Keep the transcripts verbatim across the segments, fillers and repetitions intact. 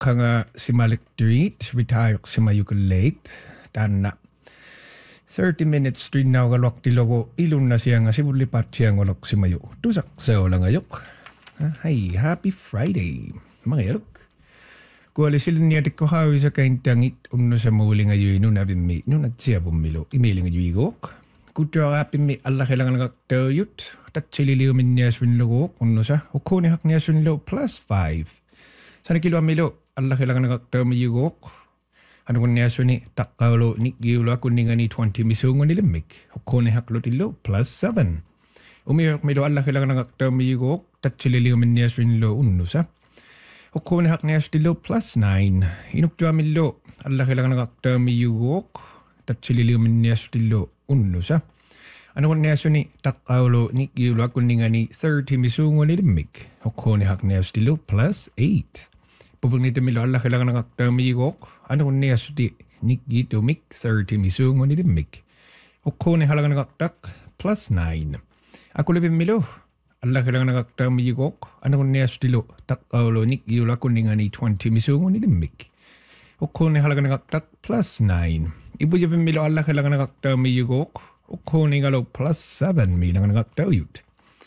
kanga simalik street retire simayuk late tanna thirty minutes street now galok tilogo ilun na siya nga sibulipat siya ngolok simayo tusak sao lang ayok. Hey, happy Friday mga yalok. Kuali silin niya ko hawi sa kain tangit unno sa muli ngayon no na bimi no na siya bumilo emailing ngayon igok. Kutyo happy mi Allah kailangan nagtayut tat sililiw min niya swinlo unno sa hukuni hak niya swinlo plus five. Sana kilo amilo Allah kailangan nagtayut ano kun niya swini takalo ni giula kuninga ni twenty misungo ni limik hukuni hak lotilo plus seven. Umiyok milo Allah kailangan nagtayut tat sililiw min niya swinlo unno sa hukuni hak niya swinlo plus nine. Inukjo amilo Allah kailangan nagtayut tat sililiw min niya swinlo unno sa ano kun niya swini takalo ni giula kuninga ni thirty misungo ni limik hukuni hak niya swinlo plus eight. Pupag nito milo Allah kailangan nagtayut ano kun niya swini ni gito mik thirty misungo ni limik hukuni halaga nagtak plus nine. Ako lebih milo Allah kailangan nagtayut ano kun niya swini takalo ni giula kuninga ni twenty misungo ni limik hukuni halaga nagtak plus nine. Ibu je pemilo Allah kailangan nagtayut hukuni ngalo plus seven milang nagtayut.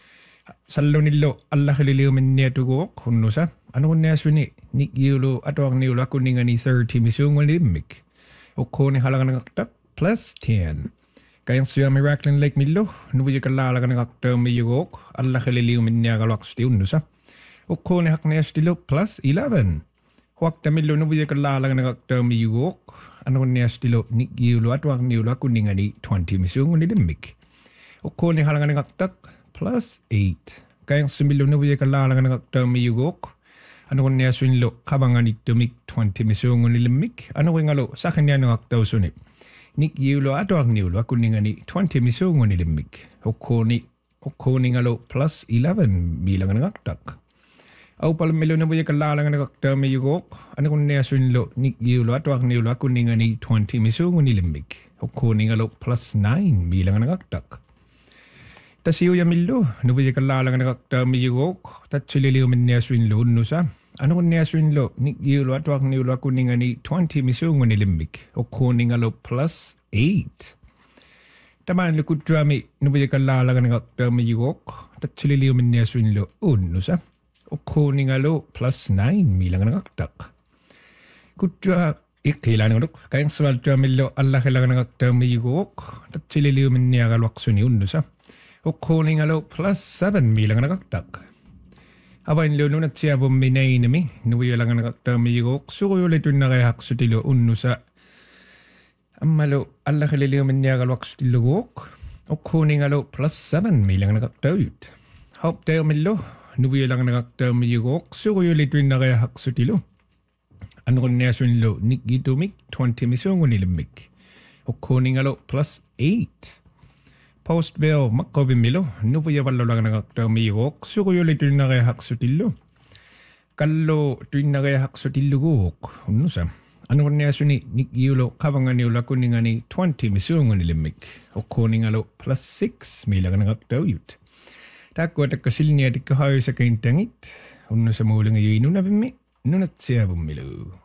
Salo nilo Allah kaliliw min niya tugok hunno sa ano kun niya swini ni giulo ato ang niulo kuninga ni thirty misungo ni limik hukuni halaga nagtak plus ten. Kayang siya miracle like milo nubuyo kalalaga nagtayut Allah kaliliw min niya galak sti hunno sa hukuni hak niya stilo plus eleven. Huwag tamilo nubuyo kalalaga nagtayut ano kun niya stilo ni giulo ato ang niulo kuninga ni twenty misungo ni limik hukuni halaga nagtak plus eight. Kayang sumilo nubuyo kalalaga nagtayut ano kun niya swinlo kabangan ito mik twenty misungo ni limik ano kun ngalo sa kanya nagtaw sunip ni giulo ato ang niulo kuninga ni twenty misungo ni limik hukuni hukuni ngalo plus eleven bilang nagtak. Au palamilo nubuyo kalalaga nagtayut ano kun niya swinlo ni giulo ato ang niulo kuninga ni twenty misungo ni limik hukuni ngalo plus nine bilang nagtak. Tasiyo yamilo nubuyo kalalaga nagtayut tat sililiw min niya swinlo unno sa ano kun niya swinlo ni giulo ato ang niulo kuninga ni twenty misungo ni limik hukuni ngalo plus eight. Taman likod drami nubuyo kalalaga nagtayut tat sililiw min niya swinlo unno sa hukuni ngalo plus nine bilang nagtak. Kudra ikilan ngalo kayang swal dramilo Allah kailangan nagtayut tat sililiw min niya galwak suni unno sa hukuni ngalo plus seven bilang nagtak. Abain lo nung siya buminay nami nubuyo lang nagtayut sukuyo lito na kaya haksutilo unno sa amalo Allah kaliliw min niya galwak sutilo hukuni ngalo plus seven bilang nagtayut. Hope tayo milo nubuyo lang nagtayut sukuyo lito na kaya haksutilo ano kun niya swinlo ni gitumik twenty misungo ni limik hukuni ngalo plus eight. Post bill makobi milo nubuyo palo lang nagtayut sukuyo lito na kaya haksutilo kallo tuin na kaya haksutilo gok unno sa ano kun niya swini ni giulo kabangan niulo kuninga ni twenty misungo ni limik hukuni ngalo plus six bilang nagtayut. Tako at kasil niya di kahayo sa kain tangit. Unno sa muli ngayon, nuna bimi, nuna siya bumilo.